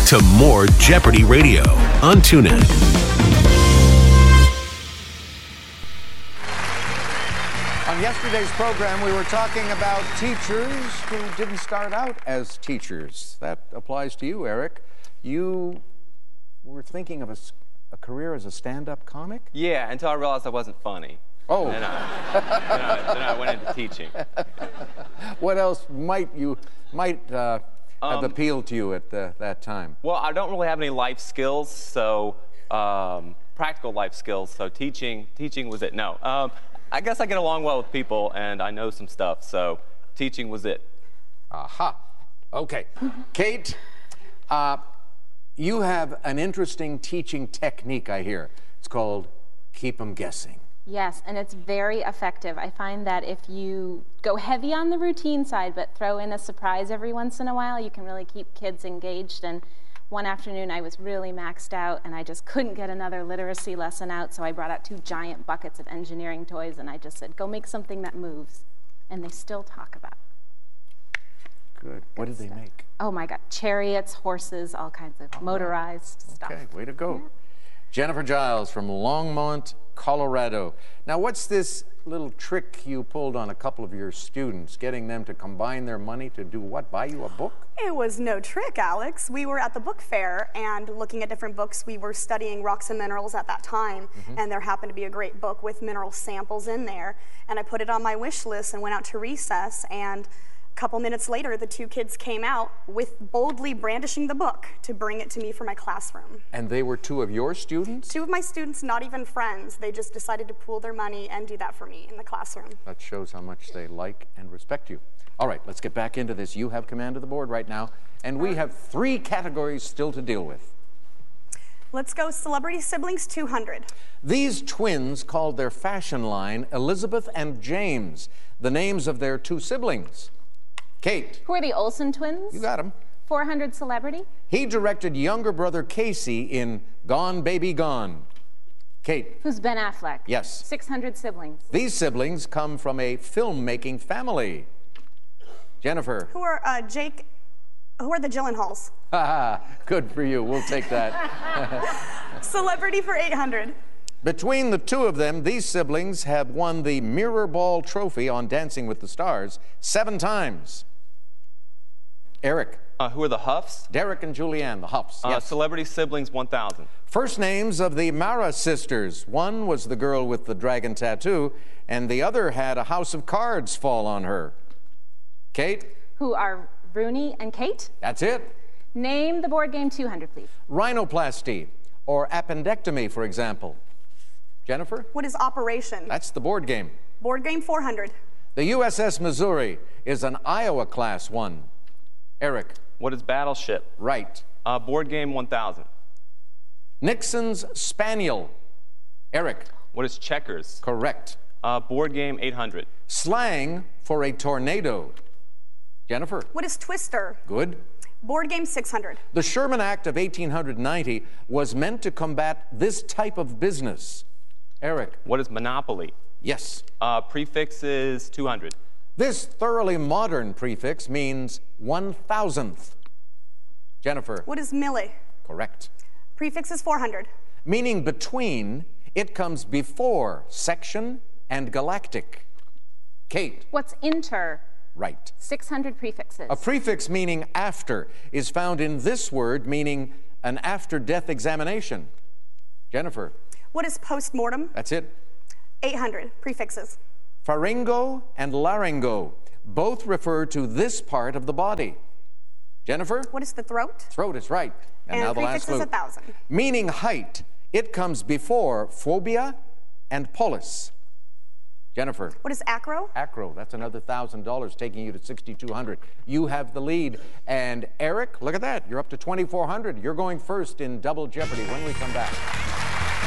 to more Jeopardy Radio on TuneIn. On yesterday's program, we were talking about teachers who didn't start out as teachers. That applies to you, Eric. You were thinking of a career as a stand-up comic? Yeah, until I realized I wasn't funny. Oh. Then I went into teaching. What else might have appealed to you at that time? Well, I don't really have any life skills, so practical life skills. So teaching was it. No, I guess I get along well with people, and I know some stuff. So teaching was it. Aha. Okay, Kate. You have an interesting teaching technique, I hear. It's called keep 'em guessing. Yes, and it's very effective. I find that if you go heavy on the routine side but throw in a surprise every once in a while, you can really keep kids engaged. And one afternoon I was really maxed out and I just couldn't get another literacy lesson out, so I brought out 2 giant buckets of engineering toys and I just said, go make something that moves. And they still talk about it. Good. What did they make? Oh my God, chariots, horses, all kinds of motorized stuff. Okay, way to go. Yeah. Jennifer Giles from Longmont, Colorado. Now, what's this little trick you pulled on a couple of your students, getting them to combine their money to do what? Buy you a book? It was no trick, Alex. We were at the book fair and looking at different books. We were studying rocks and minerals at that time, and there happened to be a great book with mineral samples in there. And I put it on my wish list and went out to recess, and a couple minutes later, the 2 kids came out with boldly brandishing the book to bring it to me for my classroom. And they were 2 of your students? 2 of my students, not even friends. They just decided to pool their money and do that for me in the classroom. That shows how much they like and respect you. All right, let's get back into this. You have command of the board right now, and we have 3 categories still to deal with. Let's go Celebrity Siblings 200. These twins called their fashion line Elizabeth and James, the names of their 2 siblings. Kate. Who are the Olsen twins? You got him. 400 Celebrity. He directed younger brother Casey in Gone Baby Gone. Kate. Who's Ben Affleck? Yes. 600 Siblings. These siblings come from a filmmaking family. Jennifer. Who are the Gyllenhaals? Good for you. We'll take that. Celebrity for 800. Between the 2 of them, these siblings have won the Mirror Ball Trophy on Dancing with the Stars 7 times. Eric. Who are the Huffs? Derek and Julianne, the Huffs. Yes. Celebrity Siblings 1000. First names of the Mara sisters. One was the girl with the dragon tattoo, and the other had a house of cards fall on her. Kate? Who are Rooney and Kate? That's it. Name the board game 200, please. Rhinoplasty, or appendectomy, for example. Jennifer? What is Operation? That's the board game. Board game 400. The USS Missouri is an Iowa Class 1. Eric? What is Battleship? Right. Board game 1000. Nixon's Spaniel. Eric? What is Checkers? Correct. Board game 800. Slang for a tornado. Jennifer? What is Twister? Good. Board game 600. The Sherman Act of 1890 was meant to combat this type of business. Eric? What is Monopoly? Yes. Prefix is 200. This thoroughly modern prefix means 1,000th. Jennifer? What is Millie? Correct. Prefix is 400. Meaning between, it comes before section and galactic. Kate? What's inter? Right. 600 prefixes. A prefix meaning after is found in this word meaning an after-death examination. Jennifer? What is postmortem? That's it. 800 prefixes. Pharyngo and laryngo both refer to this part of the body. Jennifer? What is the throat? Throat is right. And now the last prefix clue. is 1,000. Meaning height, it comes before phobia and polis. Jennifer? What is acro? Acro, that's another $1,000 taking you to 6,200. You have the lead. And Eric, look at that. You're up to 2,400. You're going first in Double Jeopardy when we come back.